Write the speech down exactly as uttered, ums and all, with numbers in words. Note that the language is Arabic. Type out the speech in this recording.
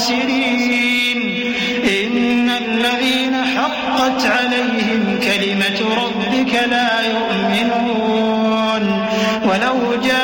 الخاسرين. إن الذين حقت عليهم كلمة ربك لا يؤمنون ولو جاء